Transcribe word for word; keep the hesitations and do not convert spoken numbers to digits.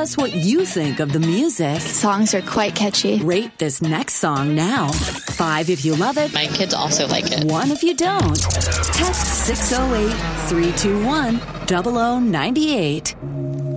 us what you think of the music. Songs are quite catchy. Rate this next song now. Five if you love it. My kids also like it. One if you don't. Text six oh eight, three two one, zero zero nine eight.